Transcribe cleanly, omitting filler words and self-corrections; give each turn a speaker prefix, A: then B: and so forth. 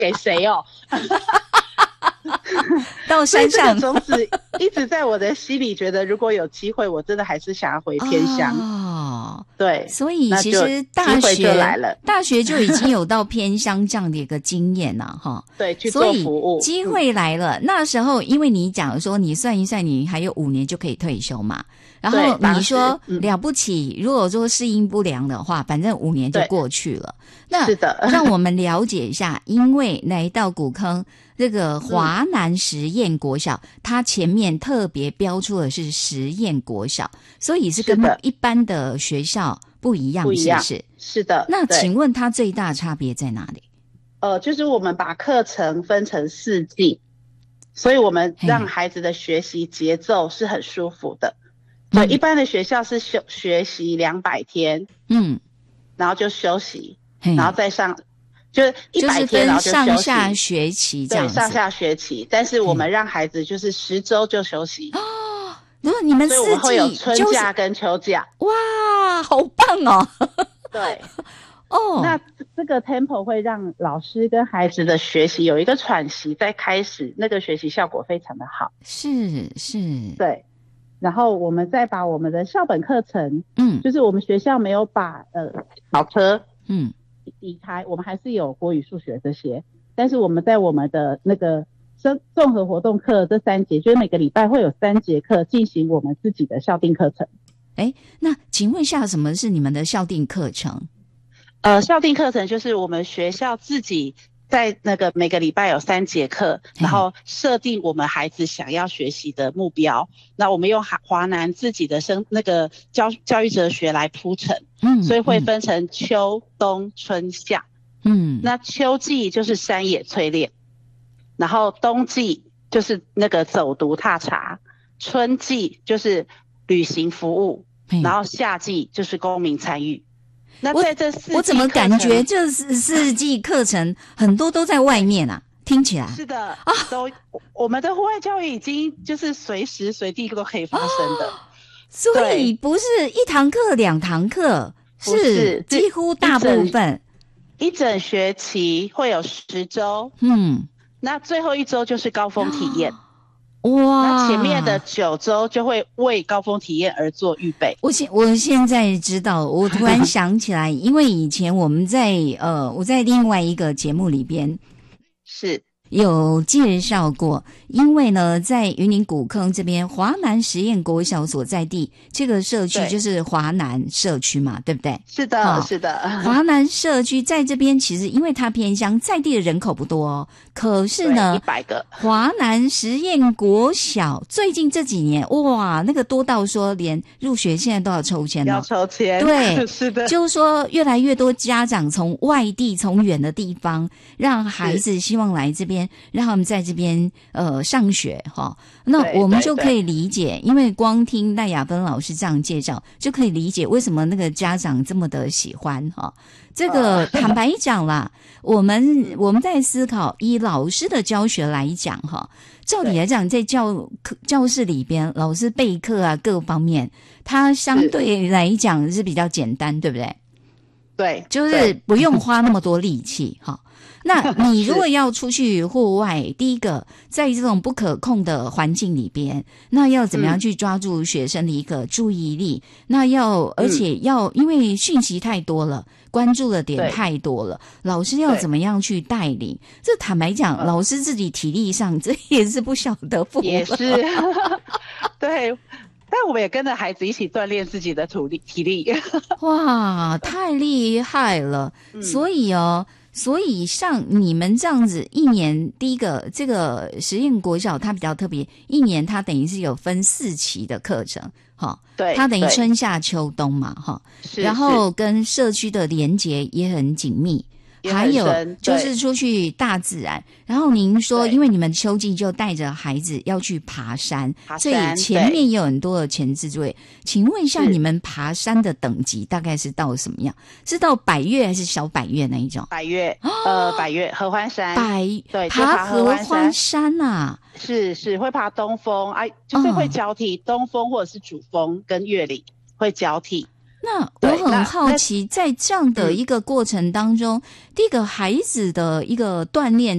A: 给谁哦？
B: 到山上，
A: 种子一直在我的心里，觉得如果有机会，我真的还是想要回偏乡。
B: 哦，
A: 对，
B: 所以其实大学就已经有到偏乡这样的一个经验了哈。
A: 对，去做服务，
B: 机会来了。那时候因为你讲说你算一算，你还有5年就可以退休嘛。然后你说了不起，如果说适应不良的话，反正5年就过去了。那
A: 是的，
B: 让我们了解一下，因为来到古坑这个华南实验国小，它前面特别标出的是实验国小，所以是跟一般的学校不一样，是不是？
A: 是的。
B: 那请问它最大差别在哪里？
A: 就是我们把课程分成4季，所以我们让孩子的学习节奏是很舒服的。对，一般的学校是学习200天，然后就休息，然后再上，就是100天，然后就休息，
B: 上下学期这样子。
A: 对，上下学期，但是我们让孩子就是10周就休息。
B: 哦，如果你们4季，
A: 所以我们会有春假跟秋假。
B: 哇，好棒哦！
A: 对，
B: 哦，
A: 那这个 tempo 会让老师跟孩子的学习有一个喘息，再开始，那个学习效果非常的好。
B: 是，
A: 对。然后我们再把我们的校本课程，就是我们学校没有把考科，离开，我们还是有国语、数学这些，但是我们在我们的那个综合活动课这3节，就是每个礼拜会有3节课进行我们自己的校定课程。
B: 那请问一下，什么是你们的校定课程？
A: 校定课程就是我们学校自己在那个每个礼拜有3节课，然后设定我们孩子想要学习的目标。那我们用华南自己的那个教育哲学来铺陈，所以会分成秋、冬、春、夏。那秋季就是山野淬炼，然后冬季就是那个走读踏查，春季就是旅行服务，然后夏季就是公民参与。那在这4季
B: 我怎么感觉这4季课程很多都在外面啊？听起来
A: 是的我们的户外教育已经就是随时随地都可以发生的，
B: 所以不是1堂课2堂课，是几乎大部分
A: 一整学期会有10周，那最后1周就是高峰体验。哇！那前面的9周就会为高峰体验而做预备。
B: 我现在知道，我突然想起来，因为以前我们在我在另外一个节目里边
A: 是
B: 有介绍过，因为呢，在云林古坑这边华南实验国小所在地，这个社区就是华南社区嘛，对不对？
A: 是的，是的。
B: 华南社区在这边其实因为它偏乡，在地的人口不多哦，可是呢
A: ，100个
B: 华南实验国小最近这几年，哇，那个多到说连入学现在都要抽签了，
A: 要抽签，
B: 对，
A: 是的，
B: 就是说越来越多家长从外地、从远的地方，让孩子希望来这边。让他们在这边上学哈，那我们就可以理解，因为光听赖雅芬老师这样介绍，就可以理解为什么那个家长这么的喜欢哈。这个坦白讲啦，我们在思考，以老师的教学来讲哈，照理来讲，在教室里边，老师备课啊各方面，它相对来讲是比较简单，对不对？
A: 对，
B: 就是不用花那么多力气哈。那你如果要出去户外，第一个在这种不可控的环境里边，那要怎么样去抓住学生的一个注意力？那而且要因为讯息太多了，关注的点太多了，老师要怎么样去带领？这坦白讲，老师自己体力上这也是不晓得负，
A: 也是对。但我们也跟着孩子一起锻炼自己的体力。
B: 哇，太厉害了！所以像你们这样子一年，第一个这个实验国小它比较特别，一年它等于是有分4期的课程，
A: 对，
B: 它等于春夏秋冬嘛，然后跟社区的连结也很紧密。还有就是出去大自然，然后您说因为你们秋季就带着孩子要去爬山，所以前面有很多的前置作业。请问一下，你们爬山的等级大概是到什么样？是到百岳还是小百岳那一种？
A: 百岳，百岳合欢山，对，
B: 爬合欢山啊，
A: 是会爬东峰，就是会交替东峰或者是主峰跟岳岭会交替。
B: 那我很好奇，在这样的一个过程当中，第一个孩子的一个锻炼